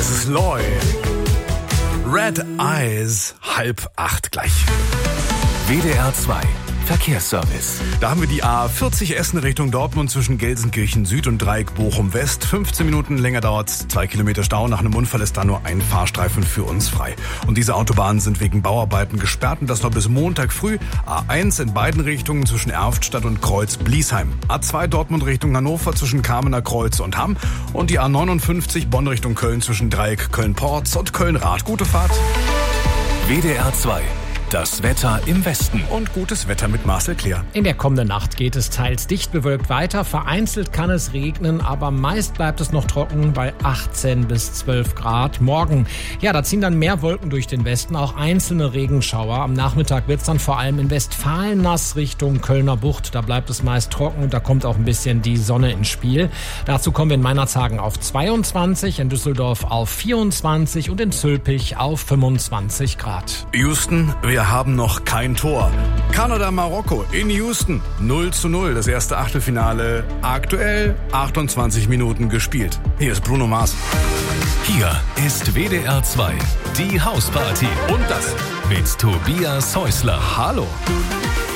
Das ist Loy. Red Eyes, 7:30 gleich. WDR 2 Verkehrsservice. Da haben wir die A40 Essen Richtung Dortmund zwischen Gelsenkirchen Süd und Dreieck Bochum West. 15 Minuten länger dauert's, 2 Kilometer Stau. Nach einem Unfall ist da nur ein Fahrstreifen für uns frei. Und diese Autobahnen sind wegen Bauarbeiten gesperrt und das noch bis Montag früh. A1 in beiden Richtungen zwischen Erftstadt und Kreuz-Bliesheim. A2 Dortmund Richtung Hannover zwischen Kamener Kreuz und Hamm. Und die A59 Bonn Richtung Köln zwischen Dreieck Köln-Porz und Köln-Rath. Gute Fahrt. WDR 2. Das Wetter im Westen. Und gutes Wetter mit Marcel Kleer. In der kommenden Nacht geht es teils dicht bewölkt weiter. Vereinzelt kann es regnen, aber meist bleibt es noch trocken bei 18 bis 12 Grad. Morgen, ja, da ziehen dann mehr Wolken durch den Westen, auch einzelne Regenschauer. Am Nachmittag wird es dann vor allem in Westfalen nass Richtung Kölner Bucht. Da bleibt es meist trocken und da kommt auch ein bisschen die Sonne ins Spiel. Dazu kommen wir in Meinerzhagen auf 22, in Düsseldorf auf 24 und in Zülpich auf 25 Grad. Houston, wir haben noch kein Tor. Kanada, Marokko in Houston 0:0. Das erste Achtelfinale aktuell 28 Minuten gespielt. Hier ist Bruno Mars. Hier ist WDR 2, die Hausparty. Und das mit Tobias Häusler. Hallo.